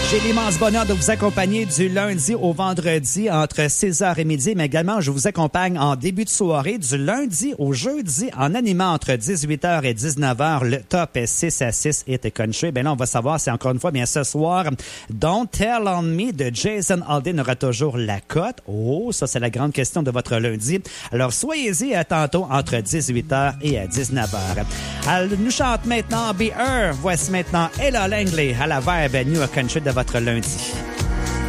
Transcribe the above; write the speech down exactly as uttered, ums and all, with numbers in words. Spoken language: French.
J'ai l'immense bonheur de vous accompagner du lundi au vendredi entre six heures et midi, mais également je vous accompagne en début de soirée du lundi au jeudi en animant entre dix-huit heures et dix-neuf heures le top six à six Hit Country. Ben là, on va savoir si encore une fois, bien ce soir, Don't Tell on Me de Jason Aldean aura toujours la cote. Oh, ça c'est la grande question de votre lundi. Alors soyez-y à tantôt entre dix-huit heures et à dix-neuf heures. Elle nous chante maintenant Be Her. Voici maintenant Ella Langley à la vibe New Country de votre lundi.